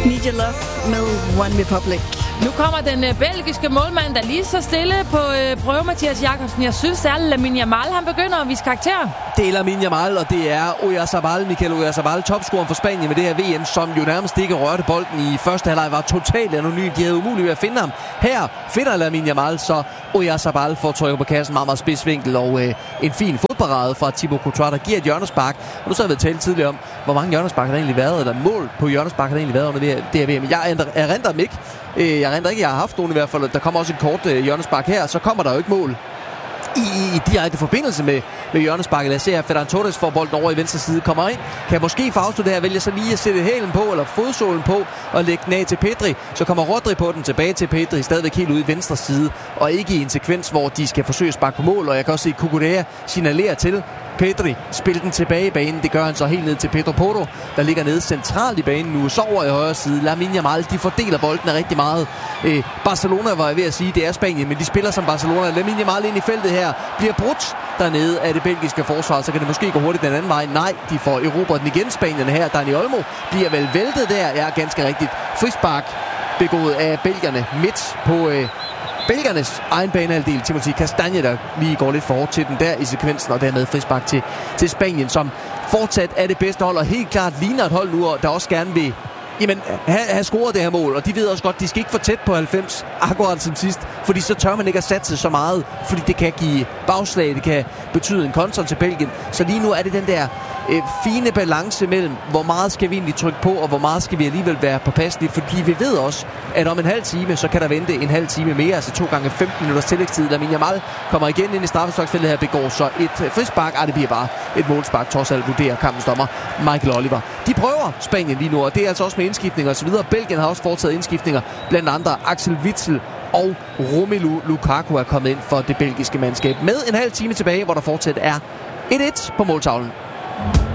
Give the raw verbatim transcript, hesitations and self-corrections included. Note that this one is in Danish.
Need Your Love med One Republic. Nu kommer den øh, belgiske målmand, der lige så stille på øh, prøve, Mathias Jakobsen. Jeg synes, det er Lamine Yamal, han begynder at vise karakter. Det er Lamine Yamal, og det er Oyarzabal, Mikel Oyarzabal, topscoren for Spanien med det her V M, som jo nærmest ikke rørte bolden i første halvleg, var totalt anonym. De havde umuligt ved at finde ham. Her finder Lamine Yamal, så Oyarzabal får trykket på kassen, meget, meget spidsvinkel, og øh, en fin fodparade fra Thibaut Courtois, der giver et hjørnespark. Og nu så har vi talt tidligere om, hvor mange hjørnespark har der egentlig været, eller mål på hjørnespark har der egentlig været under det her V M. Jeg erindrer dem ikke. Jeg erindrer ikke, jeg har haft nogen i hvert fald. Der kommer også et kort øh, hjørnespark her, så kommer der jo ikke mål i, i, i direkte forbindelse med, med hjørnesparket. Lad os se her, Ferran Torres får bolden over i venstre side, kommer ind, kan måske få afsluttet her, vælger så lige at sætte hælen på, eller fodsålen på, og lægge den af til Pedri. Så kommer Rodri på den, tilbage til Pedri, stadigvæk helt ude i venstre side, og ikke i en sekvens, hvor de skal forsøge at sparke på mål, og jeg kan også se Cucurella signalerer til Pedri, spil den tilbage i banen. Det gør han så helt ned til Pedro Porro, der ligger nede centralt i banen nu, så over i højre side. Lamine Yamal, de fordeler bolden rigtig meget. Øh, Barcelona var jeg ved at sige, det er Spanien, men de spiller som Barcelona. Lamine Yamal ind i feltet her, bliver brudt dernede af det belgiske forsvar, så kan det måske gå hurtigt den anden vej. Nej, de får erobret den igen, spanierne her. Dani Olmo bliver vel væltet der, ja, ganske rigtigt. Frispark begået af belgierne midt på øh, belgernes egen banehalvdel. Timothy Castagne, der lige går lidt for hårdt til den der i sekvensen, og dermed frispark til, til Spanien, som fortsat er det bedste hold, og helt klart ligner et hold nu, der også gerne vil jamen, have, have scoret det her mål. Og de ved også godt, de skal ikke for tæt på halvfems, akkurat som sidst, fordi så tør man ikke at satse så meget, fordi det kan give bagslag, det kan betyde en kontra til Belgien. Så lige nu er det den der øh, fine balance mellem, hvor meget skal vi egentlig trykke på, og hvor meget skal vi alligevel være påpasselige, fordi vi ved også, at om en halv time, så kan der vente en halv time mere, altså to gange femten minutters tillægstid. Lamine Yamal kommer igen ind i straffesparksfeltet her, begår så et frispark, ah, det bliver bare et målspark, trods alt vurderer kampens dommer Michael Oliver. De prøver Spanien lige nu, og det er altså også med indskiftninger og så videre. Belgien har også foretaget indskiftninger, blandt andre Axel Witsel og Romelu Lukaku er kommet ind for det belgiske mandskab med en halv time tilbage, hvor der fortsat er et et på måltavlen.